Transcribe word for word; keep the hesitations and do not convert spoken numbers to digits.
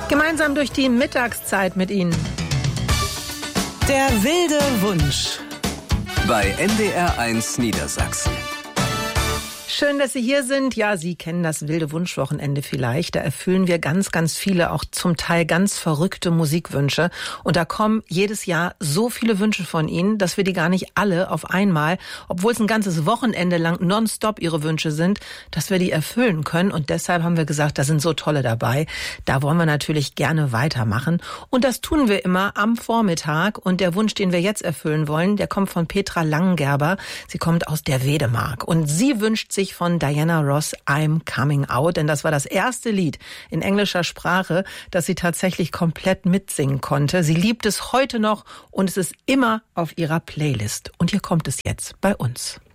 Gemeinsam durch die Mittagszeit mit Ihnen. Der wilde Wunsch. Bei N D R eins Niedersachsen. Schön, dass Sie hier sind. Ja, Sie kennen das wilde Wunschwochenende vielleicht. Da erfüllen wir ganz, ganz viele, auch zum Teil ganz verrückte Musikwünsche. Und da kommen jedes Jahr so viele Wünsche von Ihnen, dass wir die gar nicht alle auf einmal, obwohl es ein ganzes Wochenende lang nonstop Ihre Wünsche sind, dass wir die erfüllen können. Und deshalb haben wir gesagt, da sind so tolle dabei. Da wollen wir natürlich gerne weitermachen. Und das tun wir immer am Vormittag. Und der Wunsch, den wir jetzt erfüllen wollen, der kommt von Petra Langengerber. Sie kommt aus der Wedemark. Und sie wünscht sich von Diana Ross I'm Coming Out, denn das war das erste Lied in englischer Sprache, das sie tatsächlich komplett mitsingen konnte. Sie liebt es heute noch und es ist immer auf ihrer Playlist. Und hier kommt es jetzt bei uns.